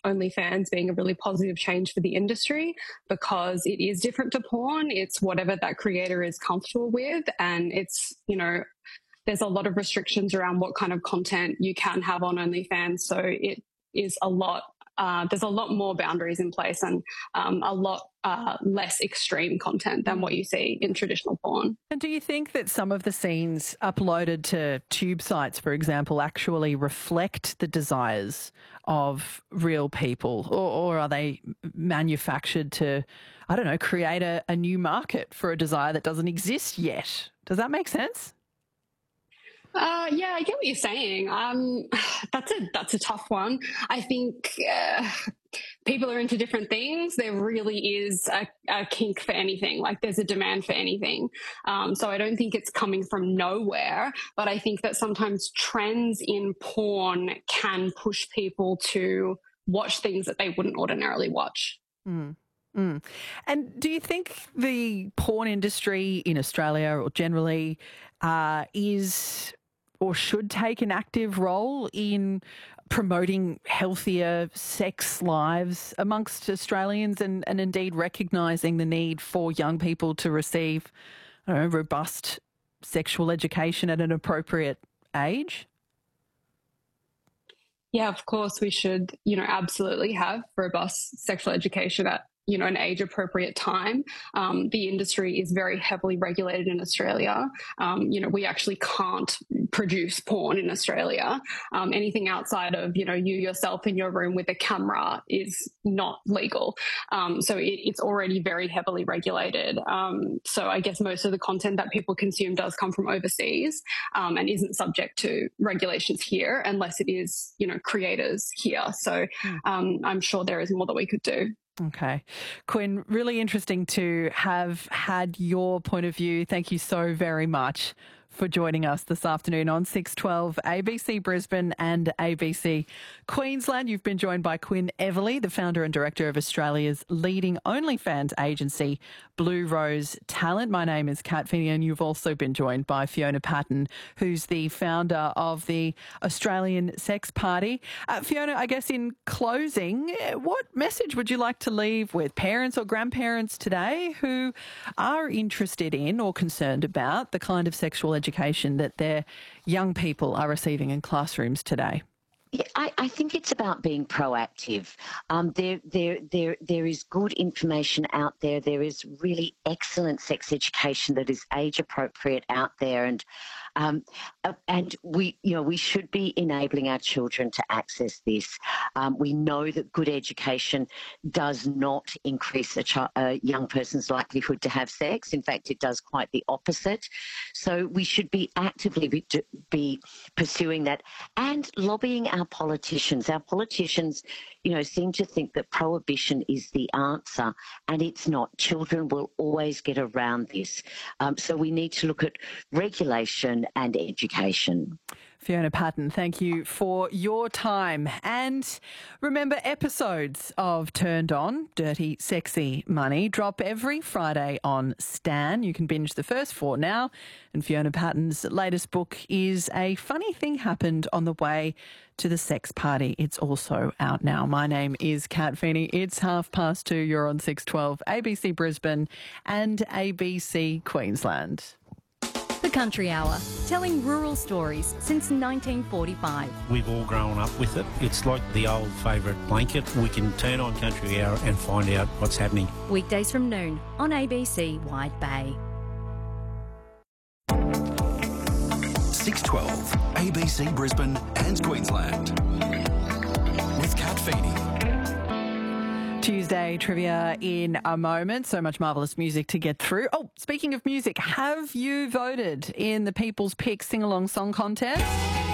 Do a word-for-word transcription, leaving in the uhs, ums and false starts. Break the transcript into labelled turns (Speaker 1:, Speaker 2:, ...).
Speaker 1: OnlyFans being a really positive change for the industry, because it is different to porn. It's whatever that creator is comfortable with, and it's, you know, there's a lot of restrictions around what kind of content you can have on OnlyFans. So it is a lot, uh, there's a lot more boundaries in place, and um, a lot uh, less extreme content than what you see in traditional porn.
Speaker 2: And do you think that some of the scenes uploaded to tube sites, for example, actually reflect the desires of real people, or, or are they manufactured to, I don't know, create a, a new market for a desire that doesn't exist yet? Does that make sense?
Speaker 1: Uh, yeah, I get what you're saying. Um, that's a that's a tough one. I think uh, people are into different things. There really is a, a kink for anything. Like, there's a demand for anything. Um, so I don't think it's coming from nowhere. But I think that sometimes trends in porn can push people to watch things that they wouldn't ordinarily watch.
Speaker 2: Mm. Mm. And do you think the porn industry in Australia, or generally, uh, is or should take an active role in promoting healthier sex lives amongst Australians, and, and indeed recognising the need for young people to receive, I don't know, robust sexual education at an appropriate age?
Speaker 1: Yeah, of course we should, you know, absolutely have robust sexual education at, you know, an age-appropriate time. Um, the industry is very heavily regulated in Australia. Um, you know, we actually can't produce porn in Australia. Um, anything outside of, you know, you yourself in your room with a camera is not legal. Um, so it, it's already very heavily regulated. Um, so I guess most of the content that people consume does come from overseas, um, and isn't subject to regulations here, unless it is, you know, creators here. So um, I'm sure there is more that we could do.
Speaker 2: Okay. Quinn, really interesting to have had your point of view. Thank you so very much for joining us this afternoon on six twelve A B C Brisbane and A B C Queensland. You've been joined by Quinn Everly, the founder and director of Australia's leading OnlyFans agency, Blue Rose Talent. My name is Kat Feeney, and you've also been joined by Fiona Patton, who's the founder of the Australian Sex Party. Uh, Fiona, I guess in closing, what message would you like to leave with parents or grandparents today who are interested in or concerned about the kind of sexual education that their young people are receiving in classrooms today?
Speaker 3: Yeah, I, I think it's about being proactive. Um, there, there, there, there is good information out there. There is really excellent sex education that is age appropriate out there, and um, uh, and we, you know, we should be enabling our children to access this. Um, we know that good education does not increase a, ch- a young person's likelihood to have sex. In fact, it does quite the opposite. So we should be actively be, be pursuing that and lobbying our politicians. Our politicians, you know, seem to think that prohibition is the answer, and it's not. Children will always get around this. Um, so we need to look at regulation and education.
Speaker 2: Fiona Patton, thank you for your time. And remember, episodes of Turned On, Dirty Sexy Money, drop every Friday on Stan. You can binge the first four now. And Fiona Patton's latest book is A Funny Thing Happened on the Way to the Sex Party. It's also out now. My name is Kat Feeney. It's half past two. You're on six twelve A B C Brisbane and A B C Queensland.
Speaker 4: The Country Hour, telling rural stories since nineteen forty-five.
Speaker 5: We've all grown up with it. It's like the old favourite blanket. We can turn on Country Hour and find out what's happening.
Speaker 4: Weekdays from noon on A B C Wide Bay.
Speaker 6: six twelve A B C Brisbane and Queensland with Kat Feeney.
Speaker 2: Tuesday trivia in a moment. So much marvellous music to get through. Oh, speaking of music, have you voted in the People's Pick Sing-Along Song Contest?